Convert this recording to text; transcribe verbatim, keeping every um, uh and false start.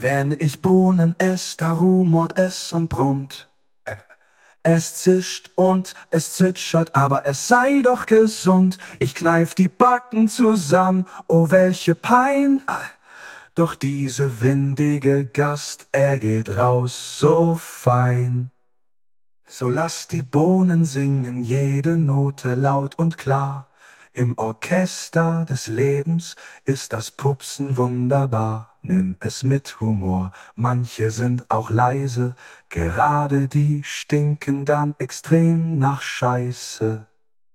Wenn ich Bohnen ess, da rumort es und brummt. Es zischt und es zwitschert, aber es sei doch gesund. Ich kneif die Backen zusammen, oh welche Pein. Doch diese windige Gast, er geht raus so fein. So lass die Bohnen singen, jede Note laut und klar. Im Orchester des Lebens ist das Pupsen wunderbar. Nimm es mit Humor, manche sind auch leise, gerade die stinken dann extrem nach Scheiße.